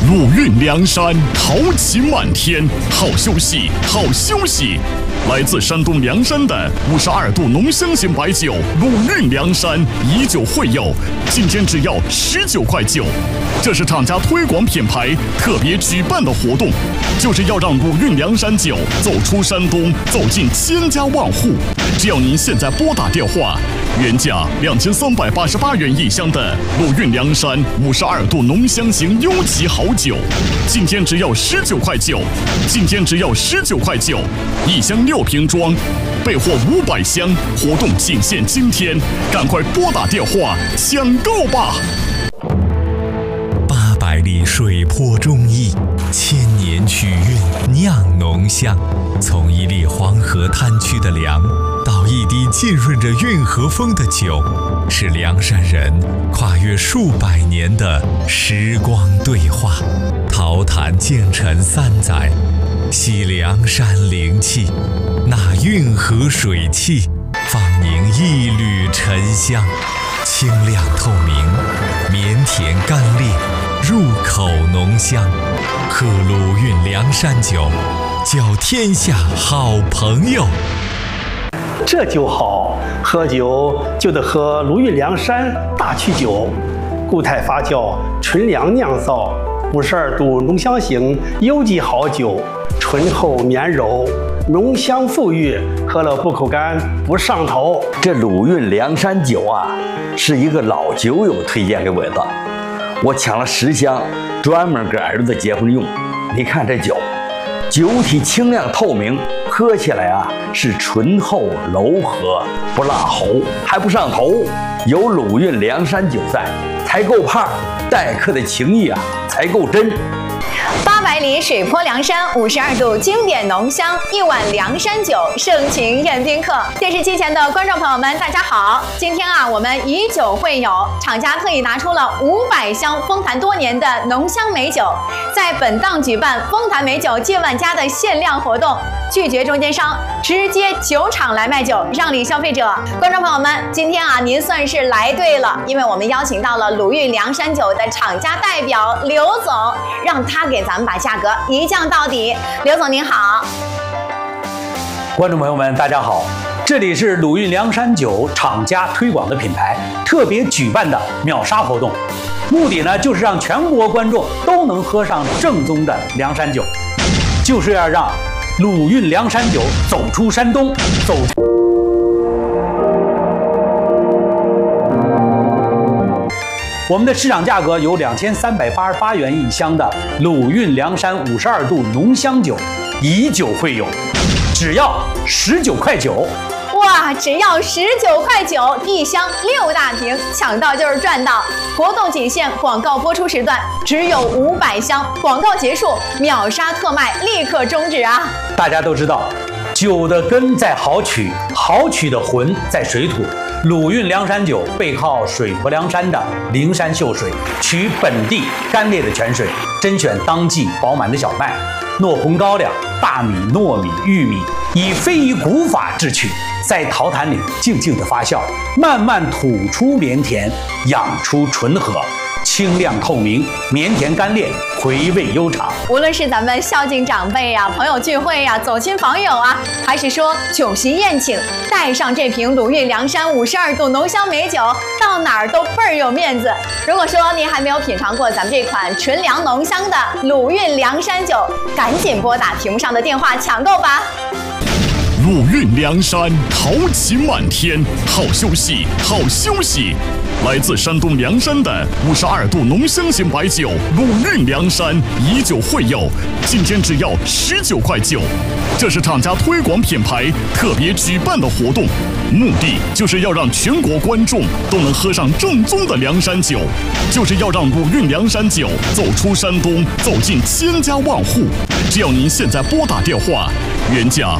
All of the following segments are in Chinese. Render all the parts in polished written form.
鲁韵梁山，豪情满天，好休息，好休息。来自山东凉山的52度浓香型白酒鲁韵梁山以酒会友，今天只要19块9。这是厂家推广品牌特别举办的活动，就是要让鲁韵梁山酒走出山东，走进千家万户。只要您现在拨打电话，原价2388元一箱的鲁韵梁山52度浓香型优级好酒，今天只要19块9，今天只要19块9，一箱6瓶装，备货500箱，活动仅限今天，赶快拨打电话抢购吧 ！800里水泊忠义，1000年曲韵酿浓香，从一粒黄河滩区的粮，到一滴浸润着运河风的酒，是凉山人跨越数百年的时光对话。陶坛建陈3载，吸凉山灵气，那运河水汽，放凝一缕沉香，清亮透明，绵甜甘冽，入口浓香。喝鲁韵梁山酒，交天下好朋友。 这酒好，喝酒就得喝鲁韵梁山大曲酒，固态发酵，纯粮酿造，52度浓香型优级好酒，醇厚绵柔，浓香馥郁，喝了不口干不上头。 这鲁韵梁山酒啊，是一个老酒友推荐给我的，我抢了10箱，专门给儿子结婚用。你看这酒，酒体清亮透明，喝起来啊是醇厚柔和，不辣喉，还不上头。有鲁韵梁山酒在，才够胖，待客的情谊啊才够真。 800里水泊梁山，52度经典浓香，一碗梁山酒，盛情宴宾客。电视机前的观众朋友们，大家好！今天啊，我们以酒会友，厂家特意拿出了500箱丰坛多年的浓香美酒，在本档举办丰坛美酒借万家的限量活动，拒绝中间商，直接酒厂来卖酒，让利消费者。观众朋友们，今天啊，您算是来对了，因为我们邀请到了鲁韵梁山酒的厂家代表刘总，让他给咱们把价格一降到底。刘总您好。 观众朋友们大家好，这里是鲁韵梁山酒厂家推广的品牌特别举办的秒杀活动，目的呢就是让全国观众都能喝上正宗的梁山酒，就是要让鲁韵梁山酒走出山东，走出我们的市场价格有2388元一箱的鲁韵梁山52度浓香酒，以酒会友，只要19块9。 哇，只要19块9，一箱6大瓶，抢到就是赚到！活动仅限广告播出时段，只有500箱，广告结束秒杀特卖，立刻终止啊！ 大家都知道，酒的根在好曲，好曲的魂在水土。鲁韵梁山酒背靠水泊梁山的灵山秀水，取本地干裂的泉水，甄选当季饱满的小麦、糯红高粱、大米、糯米、玉米，以非遗古法制曲，在陶坛里静静的发酵，慢慢吐出绵甜，养出醇和，清亮透明，绵甜甘冽，回味悠长。 无论是咱们孝敬长辈呀、朋友聚会呀、走亲访友啊，还是说酒席宴请，带上这瓶鲁韵梁山52度浓香美酒，到哪儿都倍儿有面子。如果说您还没有品尝过咱们这款纯粮浓香的鲁韵梁山酒，赶紧拨打屏幕上的电话抢购吧。 鲁韵梁山，豪情满天，好休息，好休息。来自山东凉山的52度浓香型白酒鲁韵梁山以酒会友，今天只要19块9。这是厂家推广品牌特别举办的活动，目的就是要让全国观众都能喝上正宗的凉山酒，就是要让鲁韵梁山酒走出山东，走进千家万户。只要您现在拨打电话，原价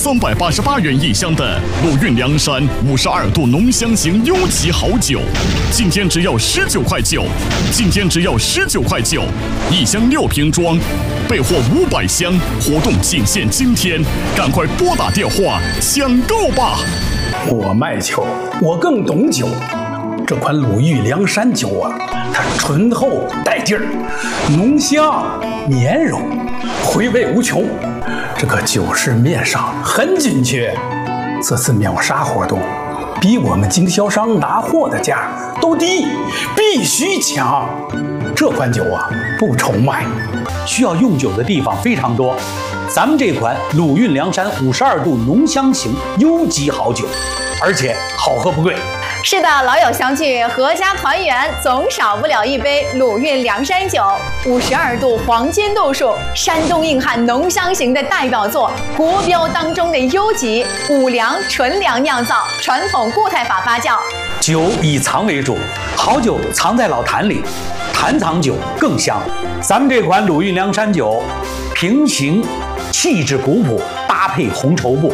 2388元一箱的鲁韵梁山52度浓香型优级好酒，今天只要19块9，今天只要19块9，一箱6瓶装，备货500箱，活动仅限今天，赶快拨打电话抢购吧！ 我卖酒，我更懂酒。 这款鲁豫凉山酒啊，它醇厚带劲儿，浓香绵柔，回味无穷。这个酒市面上很紧缺，这次秒杀活动比我们经销商拿货的价都低，必须抢。这款酒啊不愁卖， 需要用酒的地方非常多。咱们这款鲁韵凉山52度浓香型优级好酒，而且好喝不贵。 是的，老友相聚，阖家团圆，总少不了一杯鲁韵凉山酒。52度黄金度数，山东硬汉浓香型的代表作，国标当中的优级，五粮纯粮酿造，传统固态法发酵。 酒以藏为主，好酒藏在老坛里，坛藏酒更香。咱们这款鲁韵凉山酒，平行气质古朴，搭配红绸布。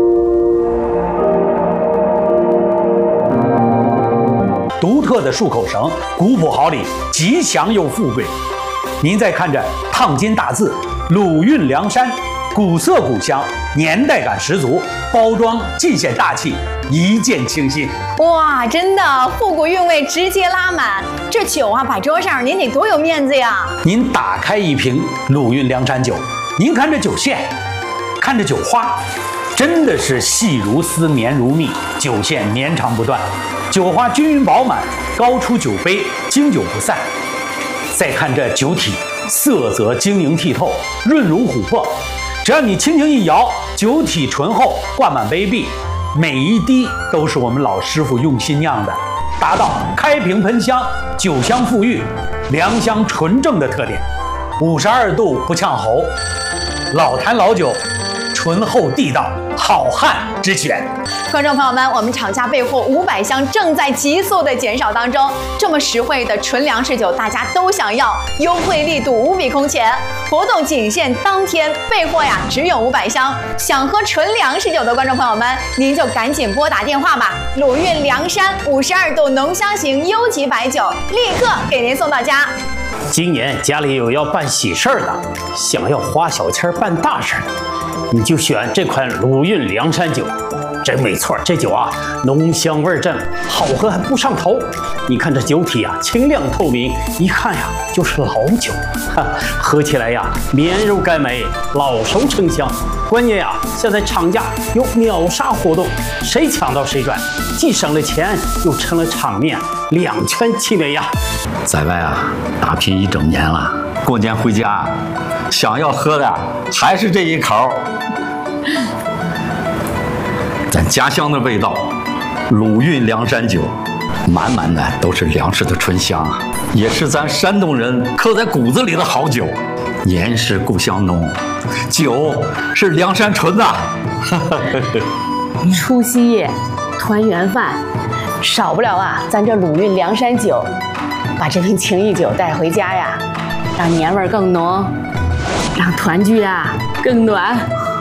独特的漱口绳，古朴好礼，吉祥又富贵。您再看着烫金大字“鲁韵凉山”，古色古香，年代感十足，包装尽显大气，一见倾心。 哇，真的复古韵味直接拉满，这酒啊摆桌上您得多有面子呀！ 您打开一瓶鲁韵凉山酒，您看这酒线，看这酒花，真的是细如丝，绵如蜜，酒线绵长不断。酒花均匀饱满，高出酒杯，经久不散。再看这酒体，色泽晶莹剔透，润如琥珀。只要你轻轻一摇，酒体醇厚，挂满杯壁，每一滴都是我们老师傅用心酿的，达到开瓶喷香、酒香馥郁、凉香纯正的特点。52度不呛喉，老坛老酒，醇厚地道，好汉之选。 观众朋友们，我们厂家备货500箱，正在急速的减少当中。这么实惠的纯粮食酒，大家都想要，优惠力度无比空前。活动仅限当天，备货呀只有500箱。想喝纯粮食酒的观众朋友们，您就赶紧拨打电话吧。鲁韵凉山52度浓香型优级白酒，立刻给您送到家。 今年家里有要办喜事儿的，想要花小钱办大事儿，你就选这款鲁韵凉山酒。真没错，这酒啊，浓香味正，好喝还不上头。你看这酒体啊，清亮透明，一看呀就是老酒，喝起来呀绵柔甘美，老熟成香。关键呀，现在厂家有秒杀活动，谁抢到谁赚，既省了钱，又成了场面，两全其美呀。 在外啊打拼一整年了，过年回家，想要喝的还是这一口。咱家乡的味道，鲁韵凉山酒，满满的都是粮食的醇香啊，也是咱山东人刻在骨子里的好酒。年是故乡浓，酒是凉山纯呐。 除夕夜团圆饭，少不了啊咱这鲁韵凉山酒。把这瓶情谊酒带回家呀，让年味更浓，让团聚啊更暖。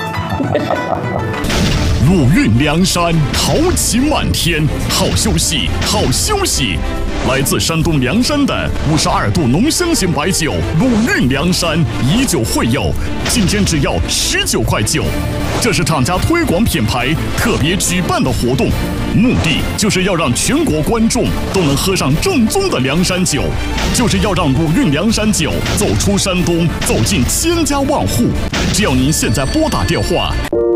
鲁韵凉山，豪情满天，好休息，好休息。来自山东凉山的52度浓香型白酒鲁韵凉山，以酒会友，今天只要19块9。这是厂家推广品牌特别举办的活动，目的就是要让全国观众都能喝上正宗的凉山酒，就是要让鲁韵凉山酒走出山东，走进千家万户。只要您现在拨打电话。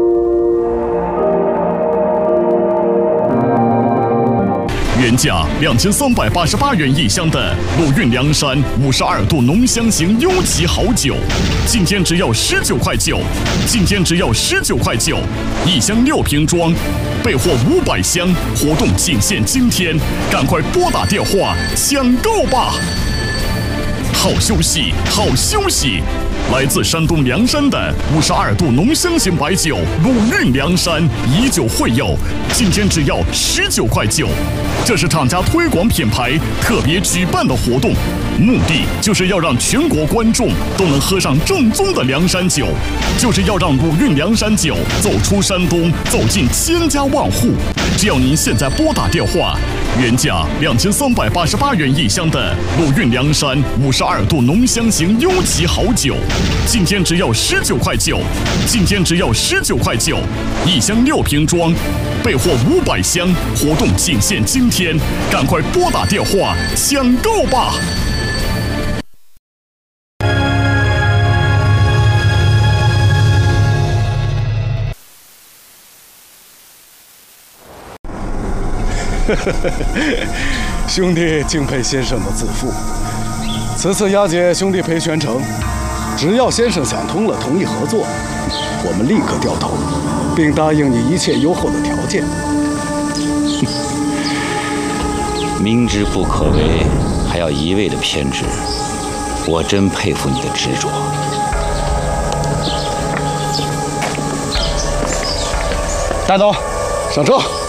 原价2388元一箱的鲁韵凉山52度浓香型优级好酒，今天只要19块9，今天只要19块9，一箱6瓶装，备货500箱，活动仅限今天，赶快拨打电话抢购吧！好休息，好休息。来自山东凉山的52度浓香型白酒鲁韵凉山，以酒会友，今天只要19块9。这是厂家推广品牌特别举办的活动，目的就是要让全国观众都能喝上正宗的凉山酒，就是要让鲁韵凉山酒走出山东，走进千家万户。只要您现在拨打电话，原价2388元一箱的鲁韵凉山52 52度浓香型优级好酒，今天只要19块9，今天只要19块9，一箱6瓶装，备货500箱，活动仅限今天，赶快拨打电话抢购吧！ 兄弟敬佩先生的自负，此次押解兄弟赔全程，只要先生想通了，同意合作，我们立刻掉头，并答应你一切优厚的条件。 明知不可为，还要一味的偏执，我真佩服你的执着。 带走，上车。